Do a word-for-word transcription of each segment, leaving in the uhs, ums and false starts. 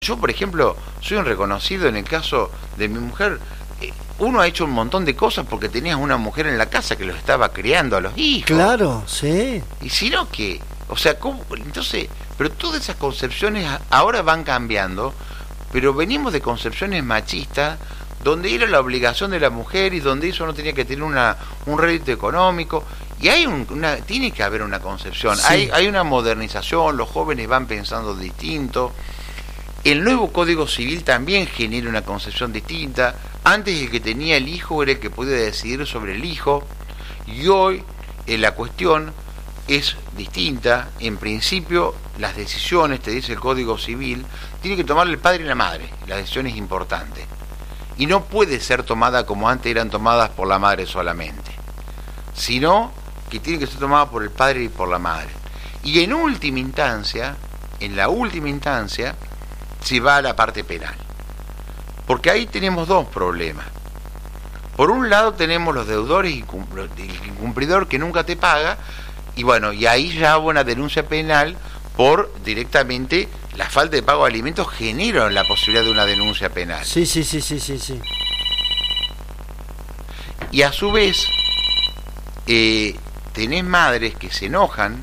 yo, por ejemplo, soy un reconocido en el caso de mi mujer. Eh, uno ha hecho un montón de cosas porque tenías una mujer en la casa que los estaba criando a los hijos. Claro, sí. Y si no, ¿qué? O sea, ¿cómo? Entonces, pero todas esas concepciones ahora van cambiando, pero venimos de concepciones machistas donde era la obligación de la mujer y donde eso no tenía que tener una un rédito económico. Y hay un, una, tiene que haber una concepción, sí. hay, hay una modernización, los jóvenes van pensando distinto. El nuevo Código Civil también genera una concepción distinta. Antes el que tenía el hijo era el que podía decidir sobre el hijo, y hoy eh, la cuestión es distinta. En principio, las decisiones, te dice el Código Civil, tiene que tomar el padre y la madre. La decisión es importante. Y no puede ser tomada como antes eran tomadas por la madre solamente, sino que tiene que ser tomada por el padre y por la madre. Y en última instancia, en la última instancia, se va a la parte penal. Porque ahí tenemos dos problemas. Por un lado tenemos los deudores y el incumplidor que nunca te paga, y bueno, y ahí ya hubo una denuncia penal por directamente la falta de pago de alimentos genera la posibilidad de una denuncia penal. Sí, sí, sí, sí, sí, sí. Y a su vez, eh, tenés madres que se enojan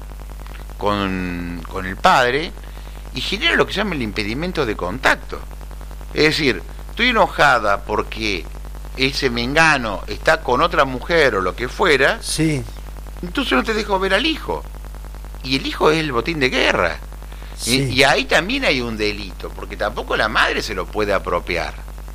con, con el padre y genera lo que se llama el impedimento de contacto. Es decir, estoy enojada porque ese mengano está con otra mujer o lo que fuera, sí. Entonces no te dejo ver al hijo. Y el hijo es el botín de guerra. Sí. Y, y ahí también hay un delito, porque tampoco la madre se lo puede apropiar.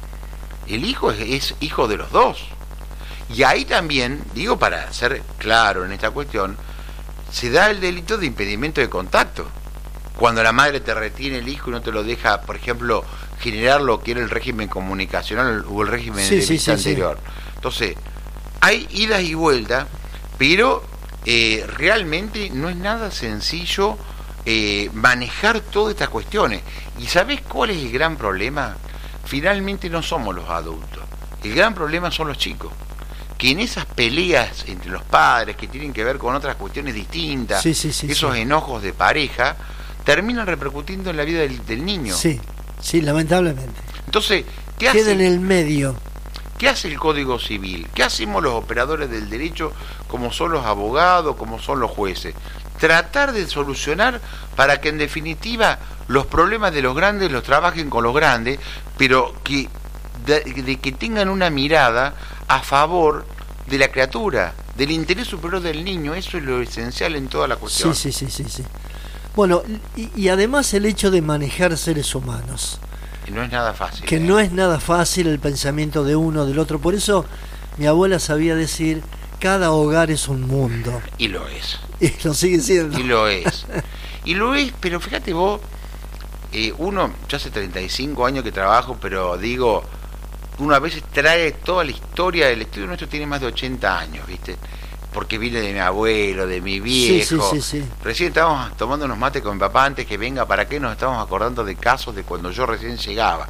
El hijo es, es hijo de los dos. Y ahí también, digo para ser claro en esta cuestión, se da el delito de impedimento de contacto. Cuando la madre te retiene el hijo y no te lo deja, por ejemplo, generar lo que era el régimen comunicacional o el régimen sí, de sí, vista sí, anterior. Sí. Entonces, hay idas y vueltas, pero eh, realmente no es nada sencillo eh, manejar todas estas cuestiones. ¿Y sabés cuál es el gran problema? Finalmente no somos los adultos. El gran problema son los chicos. Que en esas peleas entre los padres que tienen que ver con otras cuestiones distintas, sí, sí, sí, esos sí. enojos de pareja, terminan repercutiendo en la vida del, del niño. Sí, sí, lamentablemente. Entonces, ¿qué Queda hace, en el medio. ¿qué hace el Código Civil? ¿Qué hacemos los operadores del derecho, como son los abogados, como son los jueces? Tratar de solucionar para que en definitiva los problemas de los grandes los trabajen con los grandes, pero que de, de que tengan una mirada a favor de la criatura, del interés superior del niño. Eso es lo esencial en toda la cuestión. Sí, sí, sí, sí, sí. Bueno, y, y además el hecho de manejar seres humanos. Que no es nada fácil. Que ¿eh? no es nada fácil el pensamiento de uno, del otro. Por eso mi abuela sabía decir, cada hogar es un mundo. Y lo es. Y lo sigue siendo. Y lo es. Y lo es, pero fíjate vos, eh, uno, yo hace treinta y cinco años que trabajo, pero digo, uno a veces trae toda la historia, el estudio nuestro tiene más de ochenta años, ¿viste? Porque viene de mi abuelo, de mi viejo. Sí, sí, sí, sí. Recién estábamos tomando unos mates con mi papá antes que venga, ¿para qué? Nos estábamos acordando de casos de cuando yo recién llegaba.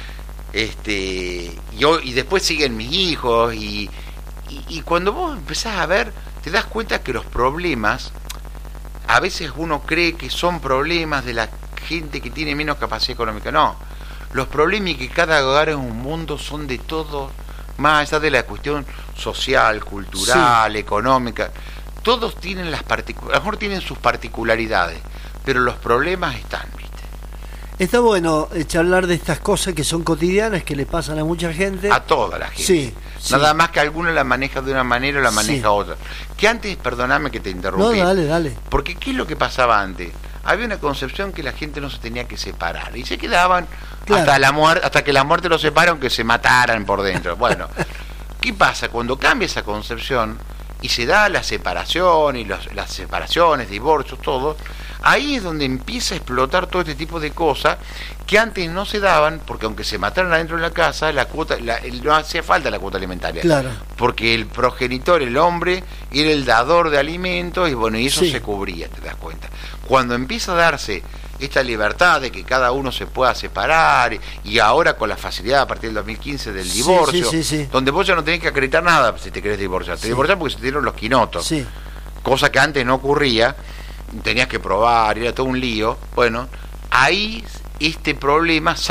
Este, y, hoy, y después siguen mis hijos, y, y, y cuando vos empezás a ver, te das cuenta que los problemas, a veces uno cree que son problemas de la gente que tiene menos capacidad económica. No, los problemas y que cada hogar es un mundo son de todos, más allá de la cuestión social, cultural, sí. económica. Todos tienen las particularidades, a lo mejor tienen sus particularidades, pero los problemas están, ¿viste? Está bueno eh, charlar de estas cosas que son cotidianas, que le pasan a mucha gente. A toda la gente. Sí, Nada sí. más que alguno la maneja de una manera o la maneja sí. otra. Que antes, perdoname que te interrumpí. No, dale, dale. Porque ¿qué es lo que pasaba antes? Había una concepción que la gente no se tenía que separar y se quedaban claro. hasta la muerte, hasta que la muerte los separa, aunque se mataran por dentro. Bueno, ¿qué pasa? Cuando cambia esa concepción y se da la separación y los, las separaciones, divorcios, todo, ahí es donde empieza a explotar todo este tipo de cosas que antes no se daban, porque aunque se mataran adentro de la casa, la cuota, la, el, no hacía falta la cuota alimentaria. Claro. Porque el progenitor, el hombre, era el dador de alimentos y bueno, y eso sí. se cubría, te das cuenta. Cuando empieza a darse esta libertad de que cada uno se pueda separar, y ahora con la facilidad a partir del dos mil quince del divorcio, sí, sí, sí, sí. donde vos ya no tenés que acreditar nada si te querés divorciar, te sí. divorciás porque se te dieron los quinotos, sí. cosa que antes no ocurría, tenías que probar, era todo un lío. Bueno, ahí este problema